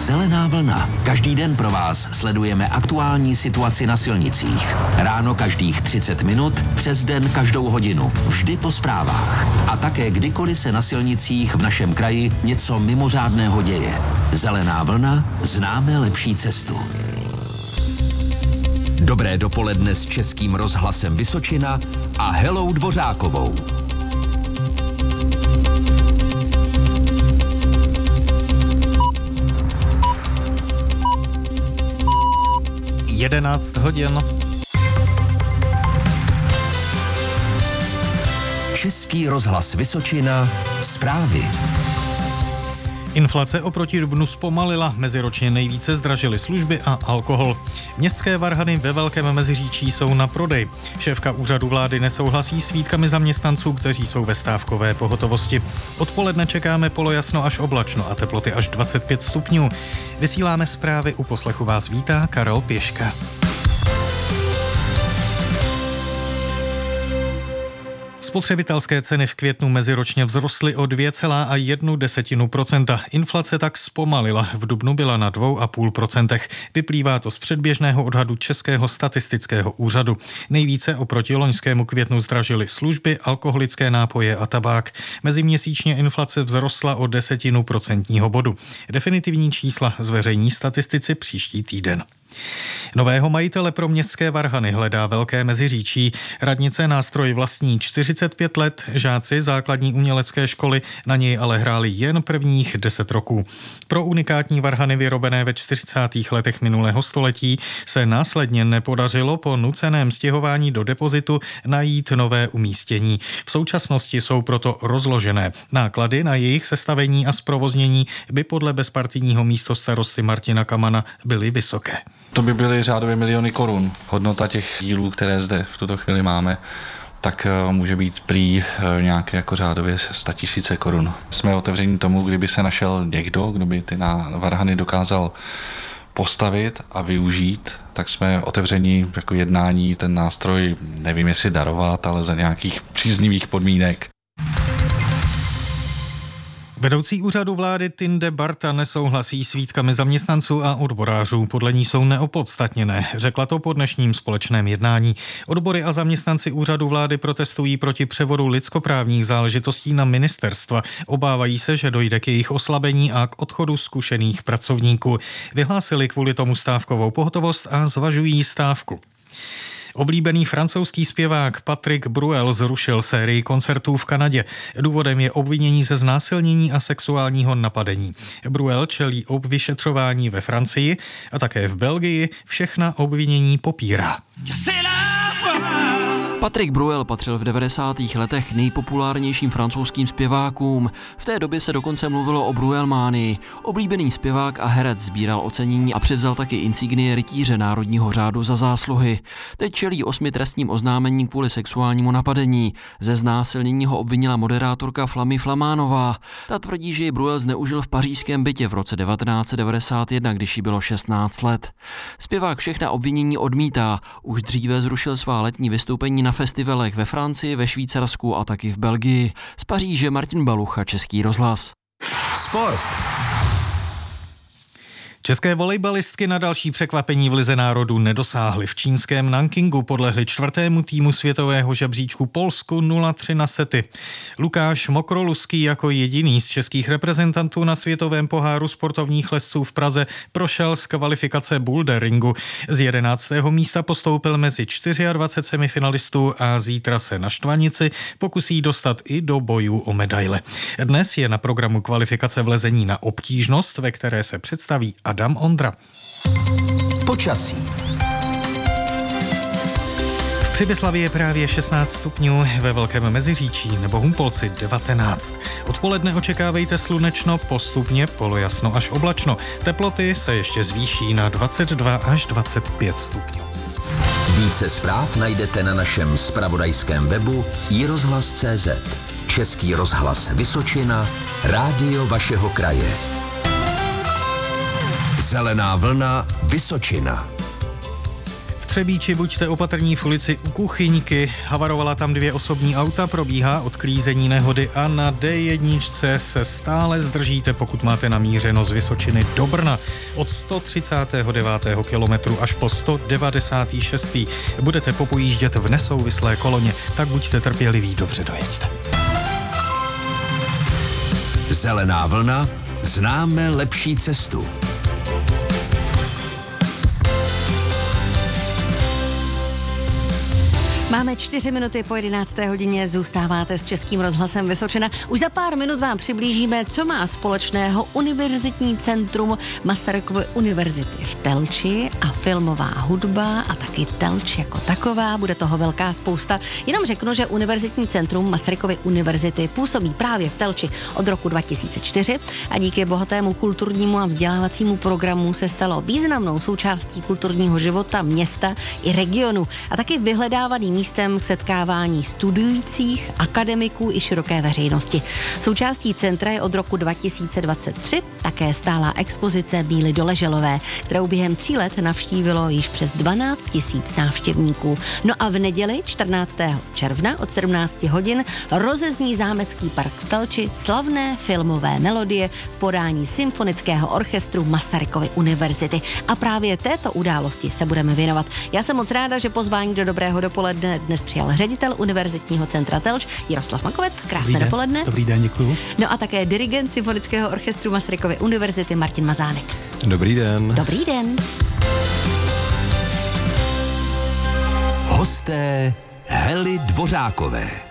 Zelená vlna. Každý den pro vás sledujeme aktuální situaci na silnicích. Ráno každých 30 minut, přes den každou hodinu. Vždy po zprávách. A také kdykoliv se na silnicích v našem kraji něco mimořádného děje. Zelená vlna, známe lepší cestu. Dobré dopoledne s Českým rozhlasem Vysočina a Helou Dvořákovou. Jedenáct hodin. Český rozhlas Vysočina, zprávy. Inflace oproti dubnu zpomalila, meziročně nejvíce zdražily služby a alkohol. Městské varhany ve Velkém Meziříčí jsou na prodej. Šéfka úřadu vlády nesouhlasí s výtkami zaměstnanců, kteří jsou ve stávkové pohotovosti. Odpoledne čekáme polojasno až oblačno a teploty až 25 stupňů. Vysíláme zprávy, u poslechu vás vítá Karel Pěška. Spotřebitelské ceny v květnu meziročně vzrostly o 2,1%. Inflace tak zpomalila. V dubnu byla na 2,5%. Vyplývá to z předběžného odhadu Českého statistického úřadu. Nejvíce oproti loňskému květnu zdražily služby, alkoholické nápoje a tabák. Meziměsíčně inflace vzrostla o 0,1% bodu. Definitivní čísla zveřejní statistici příští týden. Nového majitele pro městské varhany hledá Velké Meziříčí. Radnice nástroj vlastní 45 let, žáci základní umělecké školy na něj ale hráli jen prvních 10 roků. Pro unikátní varhany vyrobené ve 40. letech minulého století se následně nepodařilo po nuceném stěhování do depozitu najít nové umístění. V současnosti jsou proto rozložené. Náklady na jejich sestavení a zprovoznění by podle bezpartijního místostarosty Martina Kamana byly vysoké. To by byly řádově miliony korun. Hodnota těch dílů, které zde v tuto chvíli máme, tak může být prý nějaké jako řádově 100 000 korun. Jsme otevření tomu, kdyby se našel někdo, kdo by ty varhany dokázal postavit a využít, tak jsme otevření jako jednání ten nástroj, nevím jestli darovat, ale za nějakých příznivých podmínek. Vedoucí úřadu vlády Tinde Barta nesouhlasí s výtkami zaměstnanců a odborářů. Podle ní jsou neopodstatněné, řekla to po dnešním společném jednání. Odbory a zaměstnanci úřadu vlády protestují proti převodu lidskoprávních záležitostí na ministerstva. Obávají se, že dojde k jejich oslabení a k odchodu zkušených pracovníků. Vyhlásili kvůli tomu stávkovou pohotovost a zvažují stávku. Oblíbený francouzský zpěvák Patrick Bruel zrušil sérii koncertů v Kanadě. Důvodem je obvinění ze znásilnění a sexuálního napadení. Bruel čelí vyšetřování ve Francii a také v Belgii. Všechna obvinění popírá. Patrick Bruel patřil v 90. letech nejpopulárnějším francouzským zpěvákům. V té době se dokonce mluvilo o Bruelmánii. Oblíbený zpěvák a herec sbíral ocenění a převzal taky insignie rytíře Národního řádu za zásluhy. Teď čelí 8 trestním oznámením kvůli sexuálnímu napadení. Ze znásilnění ho obvinila moderátorka Flamy Flamánová. Ta tvrdí, že ji Bruel zneužil v pařížském bytě v roce 1991, když jí bylo 16 let. Zpěvák všechna obvinění odmítá. Už dříve zrušil svá letní vystoupení na festivalech ve Francii, ve Švýcarsku a taky v Belgii. Z Paříže Martin Balucha, Český rozhlas. Sport. České volejbalistky na další překvapení v Lize národů nedosáhly. V čínském Nankingu podlehli 4. týmu světového žebříčku Polsku 0-3 na sety. Lukáš Mokroluský jako jediný z českých reprezentantů na světovém poháru sportovních lezců v Praze prošel z kvalifikace boulderingu. Z 11. místa postoupil mezi 24 semifinalistů a zítra se na štvanici pokusí dostat i do bojů o medaile. Dnes je na programu kvalifikace v lezení na obtížnost, ve které se představí Adam Ondra. Počasí. V Přibyslavě je právě 16 stupňů, ve Velkém Meziříčí nebo Humpolci 19. Odpoledne očekávejte slunečno, postupně polojasno až oblačno. Teploty se ještě zvýší na 22 až 25 stupňů. Více zpráv najdete na našem zpravodajském webu iRozhlas.cz. Český rozhlas Vysočina, rádio vašeho kraje. Zelená vlna Vysočina. Třebíči buďte opatrní v ulici u Kuchyňky. Havarovala tam 2 osobní auta, probíhá odklízení nehody a na D1 se stále zdržíte, pokud máte namířeno z Vysočiny do Brna. Od 139. kilometru až po 196. budete popojíždět v nesouvislé koloně, tak buďte trpěliví, dobře dojeďte. Zelená vlna, známe lepší cestu. Máme 4 minuty po 11. hodině, zůstáváte s Českým rozhlasem Vysočina. Už za pár minut vám přiblížíme, co má společného Univerzitní centrum Masarykovy univerzity v Telči a filmová hudba a taky Telč jako taková. Bude toho velká spousta. Jenom řeknu, že Univerzitní centrum Masarykovy univerzity působí právě v Telči od roku 2004 a díky bohatému kulturnímu a vzdělávacímu programu se stalo významnou součástí kulturního života města i regionu a taky vyhledávaným místem k setkávání studujících, akademiků i široké veřejnosti. Součástí centra je od roku 2023 také stálá expozice Míly Doleželové, kterou během 3 let navštívilo již přes 12 000 návštěvníků. No a v neděli 14. června od 17 hodin rozezní zámecký park v Telči slavné filmové melodie v podání symfonického orchestru Masarykovy univerzity. A právě této události se budeme věnovat. Já jsem moc ráda, že pozvání do Dobrého dopoledne dnes přijal ředitel Univerzitního centra Telč Jaroslav Makovec. Krásné dopoledne. Dobrý den, děkuju. No a také dirigent symfonického orchestru Masarykovy univerzity Martin Mazánek. Dobrý den. Dobrý den. Hosté Hely Dvořákové.